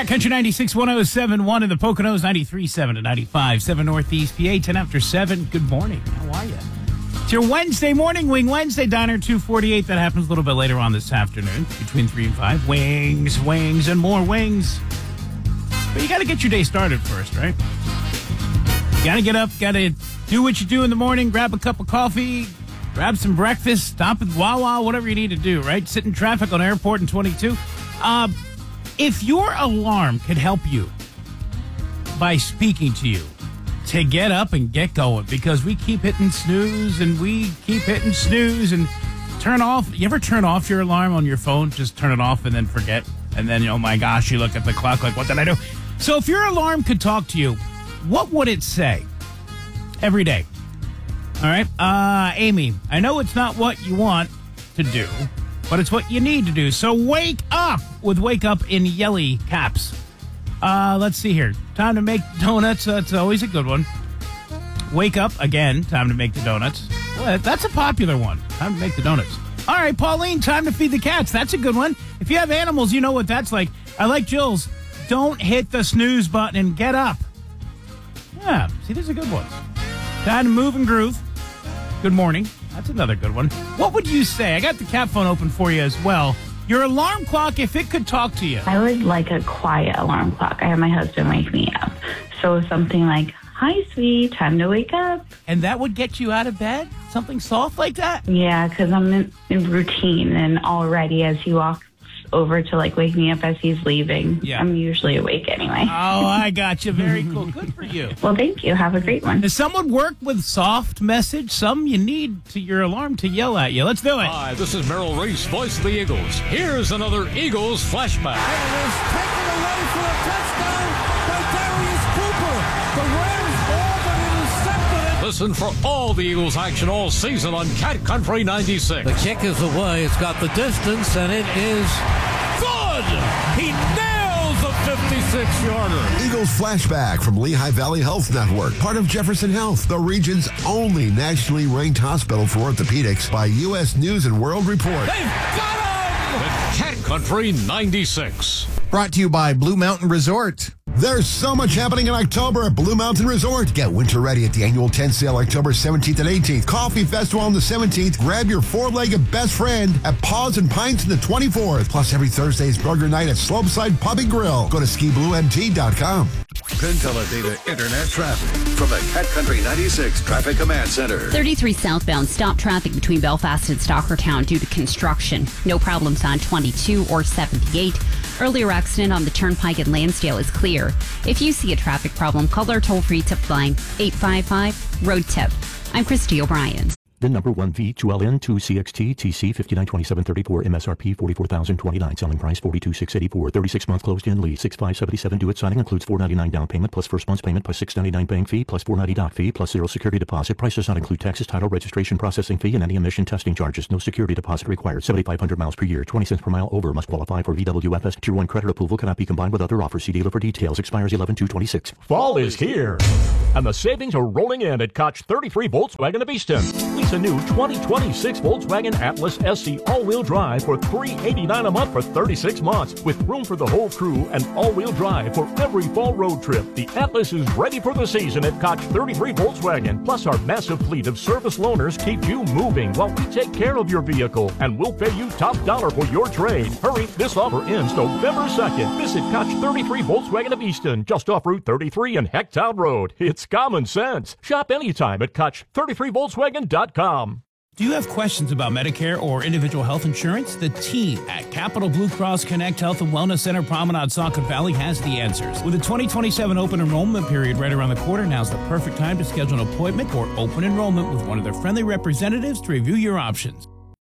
Cat Country 96, 107.1 in the Poconos, 93.7 to 95.7 Northeast PA, 10 after 7. Good morning. How are you? It's your Wednesday morning, Wing Wednesday, Diner 248. That happens a little bit later on this afternoon, between 3 and 5. Wings, and more wings. But you got to get your day started first, right? You got to get up, got to do what you do in the morning, grab a cup of coffee, grab some breakfast, stop at Wawa, whatever you need to do, right? Sit in traffic on Airport and 22. If your alarm could help you by speaking to you to get up and get going, because we keep hitting snooze and turn off. You ever turn off your alarm on your phone? Just turn it off and then forget. And then, oh my gosh, you look at the clock like, what did I do? So if your alarm could talk to you, what would it say every day? All right. Amy, I know it's not what you want to do, but it's what you need to do. So wake up with Wake Up in yelly caps. Let's see here. Time to make donuts. That's always a good one. Wake up again. Time to make the donuts. Well, that's a popular one. Time to make the donuts. All right, Pauline, time to feed the cats. That's a good one. If you have animals, you know what that's like. I like Jill's. Don't hit the snooze button and get up. Yeah, see, these are good ones. Time to move and groove. Good morning. That's another good one. What would you say? I got the cat phone open for you as well. Your alarm clock, if it could talk to you. I would like a quiet alarm clock. I have my husband wake me up. So something like, hi, sweetie, time to wake up. And that would get you out of bed? Something soft like that? Yeah, because I'm in routine, and already as he walks over to wake me up as he's leaving, I'm usually awake anyway. Oh, I got you. Very cool. Good for you. Well, thank you. Have a great one. Does someone work with soft message? Some you need to your alarm to yell at you. Let's do it. Hi, this is Merrill Reese, voice of the Eagles. Here's another Eagles flashback. It is taken away for a touchdown by Darius Cooper. The Rams all but intercepted it. Listen for all the Eagles action all season on Cat Country 96. The kick is away. It's got the distance, and it is good. He nails a 56-yarder. Eagles flashback from Lehigh Valley Health Network, part of Jefferson Health, the region's only nationally ranked hospital for orthopedics by U.S. News and World Report. They've got him. The Cat Country 96. Brought to you by Blue Mountain Resort. There's so much happening in October at Blue Mountain Resort. Get winter ready at the annual tent sale October 17th and 18th. Coffee Festival on the 17th. Grab your four-legged best friend at Paws and Pints on the 24th. Plus, every Thursday is burger night at Slopeside Pub and Grill. Go to skibluemt.com. Consolidated Internet traffic from the Cat Country 96 Traffic Command Center. 33 southbound. Stop traffic between Belfast and Stockertown due to construction. No problems on 22 or 78. Earlier accident on the Turnpike at Lansdale is clear. If you see a traffic problem, call our toll-free tip line, 855-ROAD-TIP. I'm Christy O'Brien. The number 1V2LN2CXT TC 592734 MSRP 44,029. Selling price 42,684. 36-month closed-in lease 6577. Due at signing includes $499 down payment plus first month's payment plus $699 bank fee plus $490 doc fee plus zero security deposit. Price does not include taxes, title, registration, processing fee, and any emission testing charges. No security deposit required. 7,500 miles per year. 20 cents per mile over. Must qualify for VWFS. Tier 1 credit approval cannot be combined with other offers. See dealer for details. Expires 11/2/26. Fall is here, and the savings are rolling in at Koch 33 Volkswagen of Easton. Lease a new 2026 Volkswagen Atlas SC all-wheel drive for $389 a month for 36 months, with room for the whole crew and all-wheel drive for every fall road trip. The Atlas is ready for the season at Koch 33 Volkswagen. Plus, our massive fleet of service loaners keep you moving while we take care of your vehicle, and we'll pay you top dollar for your trade. Hurry, this offer ends November 2nd. Visit Koch 33 Volkswagen of Easton, just off Route 33 and Hecktown Road. It's common sense. Shop anytime at Koch33Volkswagen.com. Do you have questions about Medicare or individual health insurance? The team at Capital Blue Cross Connect Health and Wellness Center, Promenade, Saucon Valley has the answers. With the 2027 open enrollment period right around the corner, now's the perfect time to schedule an appointment or open enrollment with one of their friendly representatives to review your options.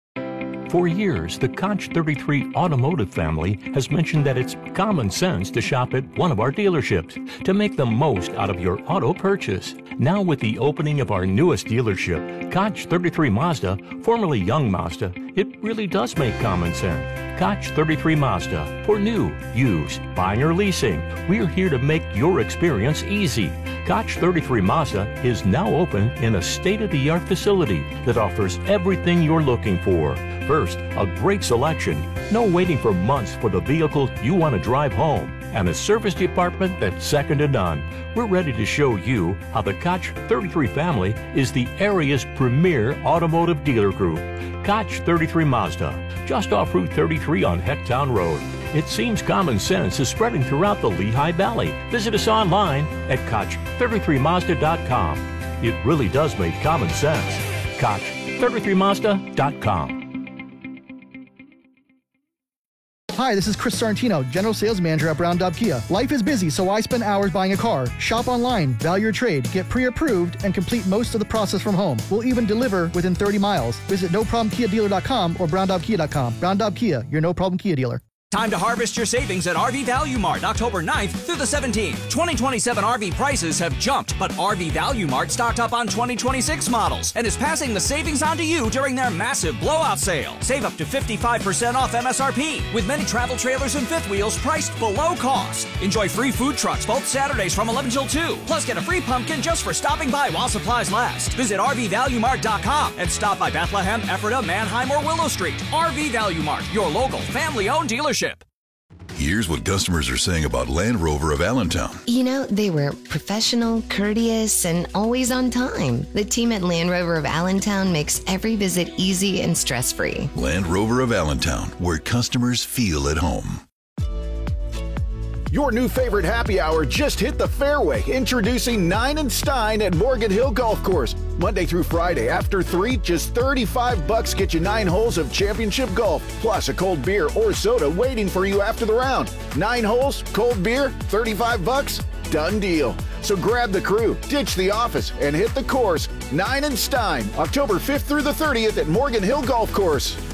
For years, the Koch 33 automotive family has mentioned that it's common sense to shop at one of our dealerships to make the most out of your auto purchase. Now with the opening of our newest dealership, Koch 33 Mazda, formerly Young Mazda, it really does make common sense. Koch 33 Mazda, for new, used, buying or leasing, we're here to make your experience easy. Koch 33 Mazda is now open in a state-of-the-art facility that offers everything you're looking for. First, a great selection. No waiting for months for the vehicle you want to drive home. And a service department that's second to none. We're ready to show you how the Koch 33 family is the area's premier automotive dealer group. Koch 33 Mazda, just off Route 33 on Hecktown Road. It seems common sense is spreading throughout the Lehigh Valley. Visit us online at Koch33Mazda.com. It really does make common sense. Koch33Mazda.com. Hi, this is Chris Sorrentino, General Sales Manager at Brown Daub Kia. Life is busy, so I spend hours buying a car. Shop online, value your trade, get pre-approved, and complete most of the process from home. We'll even deliver within 30 miles. Visit noproblemkiadealer.com or browndaubkia.com. Brown Daub Kia, your no-problem Kia dealer. Time to harvest your savings at RV Value Mart, October 9th through the 17th. 2027 RV prices have jumped, but RV Value Mart stocked up on 2026 models and is passing the savings on to you during their massive blowout sale. Save up to 55% off MSRP, with many travel trailers and fifth wheels priced below cost. Enjoy free food trucks both Saturdays from 11 till 2. Plus, get a free pumpkin just for stopping by while supplies last. Visit RVValueMart.com and stop by Bethlehem, Ephrata, Manheim, or Willow Street. RV Value Mart, your local family-owned dealership. Here's what customers are saying about Land Rover of Allentown. You know, they were professional, courteous, and always on time. The team at Land Rover of Allentown makes every visit easy and stress-free. Land Rover of Allentown, where customers feel at home. Your new favorite happy hour just hit the fairway. Introducing Nine and Stein at Morgan Hill Golf Course. Monday through Friday after 3, just $35 get you 9 holes of championship golf, plus a cold beer or soda waiting for you after the round. 9 holes, cold beer, $35? Done deal. So grab the crew, ditch the office, and hit the course. Nine and Stein, October 5th through the 30th at Morgan Hill Golf Course.